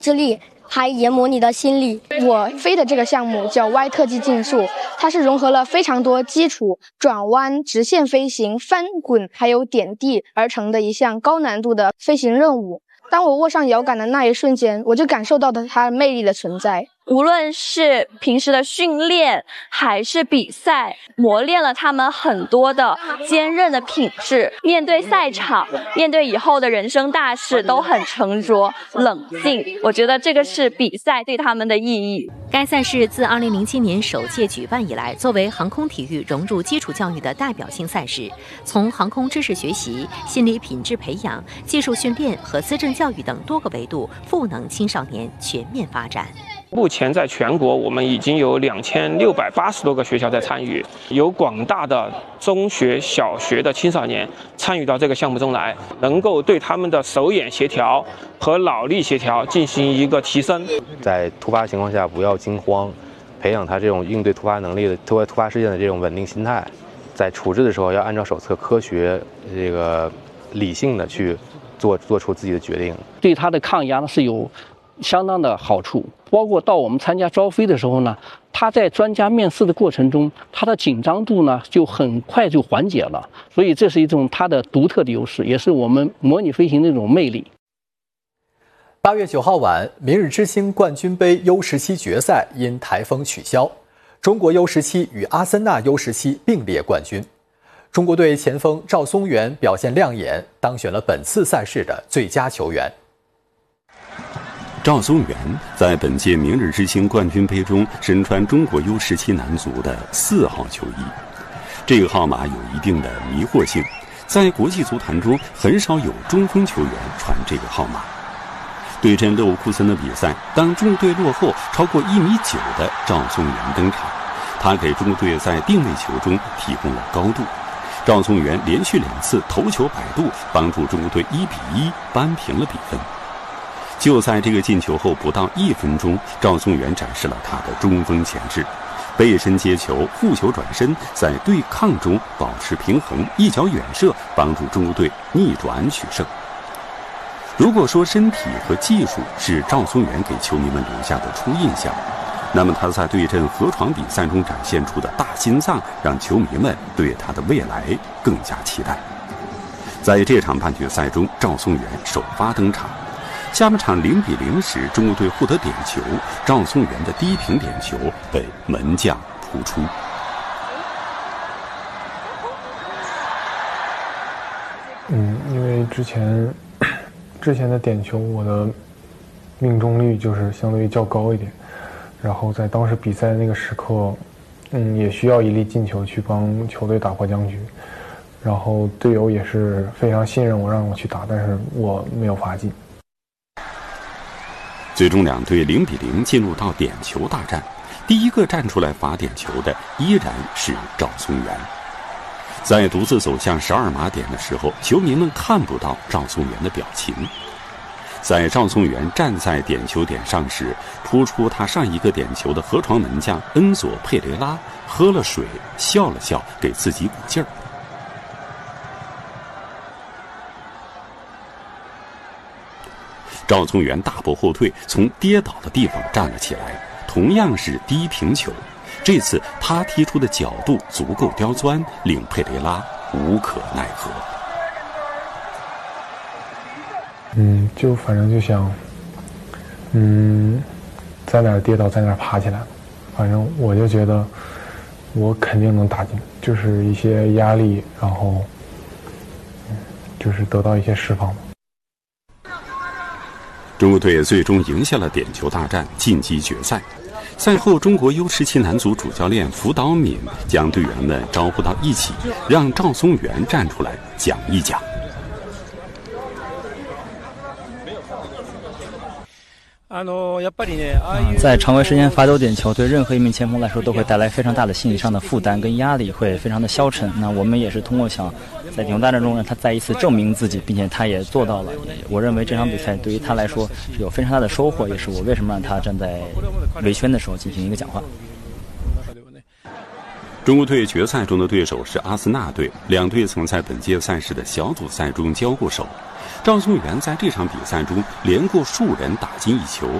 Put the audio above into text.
智力，还研磨你的心力。 我飞的这个项目叫 Y 特技竞速，它是融合了非常多基础、转弯、直线飞行、翻滚还有点地而成的一项高难度的飞行任务。当我握上摇杆的那一瞬间，我就感受到了它魅力的存在。 无论是平时的训练还是比赛，磨练了他们很多的坚韧的品质，面对赛场，面对以后的人生大事都很沉着冷静。我觉得这个是比赛对他们的意义。 该赛事自2007年首届举办以来，作为航空体育融入基础教育的代表性赛事，从航空知识学习、心理品质培养、技术训练和思政教育等多个维度赋能青少年全面发展。 目前在全国，我们已经有2680多个学校在参与，有广大的中学、小学的青少年参与到这个项目中来，能够对他们的手眼协调和脑力协调进行一个提升。 在突发情况下不要惊慌，培养他这种应对突发能力的突发事件的这种稳定心态。在处置的时候要按照手册科学、理性的去做出自己的决定。 对他的抗压呢是有相当的好处，包括到我们参加招飞的时候呢，他在专家面试的过程中，他的紧张度呢就很快就缓解了，所以这是一种他的独特的优势，也是我们模拟飞行的一种魅力。 8月9号晚，明日之星冠军杯 U17 决赛因台风取消，中国 U17 与阿森纳 U17 并列冠军。中国队前锋赵松元表现亮眼，当选了本次赛事的最佳球员。 赵松元在本届明日之星冠军杯中身穿中国 U17 男足的4号球衣，这个号码有一定的迷惑性，在国际足坛中很少有中锋球员穿这个号码。对阵勒沃库森的比赛，当中国队落后超过1.9米的赵松元登场，他给中国队在定位球中提供了高度。赵松元连续2次头球摆渡，帮助中国队1-1扳平了比分。就在这个进球后不到1分钟，赵松元展示了他的中锋潜质，背身接球，护球转身，在对抗中保持平衡，一脚远射，帮助中国队逆转取胜。如果说身体和技术是赵松元给球迷们留下的初印象，那么他在对阵河床比赛中展现出的大心脏，让球迷们对他的未来更加期待。在这场半决赛中，赵松元首发登场。下半场0-0时，中国队获得点球，赵松元的低平点球被门将扑出。 因为之前的点球我的命中率就是相对于较高一点，然后在当时比赛的那个时刻，也需要一粒进球去帮球队打破僵局，然后队友也是非常信任我，让我去打，但是我没有罚进。 最终两队0-0进入到点球大战，第一个站出来罚点球的依然是赵松元。在独自走向12码点的时候，球迷们看不到赵松元的表情。在赵松元站在点球点上时，扑出他上一个点球的河床门将恩佐·佩雷拉喝了水，笑了笑，给自己鼓劲儿。赵松元大步后退，从跌倒的地方站了起来，同样是低平球。这次他踢出的角度足够刁钻，令佩雷拉无可奈何。 就反正就想，在哪儿跌倒在哪儿爬起来，反正我就觉得我肯定能打进，就是一些压力，然后就是得到一些释放。 中国队最终赢下了点球大战，晋级决赛。赛后，中国 U17 男足主教练辅导敏将队员们招呼到一起，让赵松元站出来讲一讲。 在长为时间罚丢点球，对任何一名前锋来说都会带来非常大的心理上的负担跟压力，会非常的消沉。那我们也是通过想在点球大战中让他再一次证明自己，并且他也做到了。我认为这场比赛对于他来说是有非常大的收获，也是我为什么让他站在维圈的时候进行一个讲话。 中国队决赛中的对手是阿森纳队，两队曾在本届赛事的小组赛中交过手。赵颂元在这场比赛中连过数人打进一球，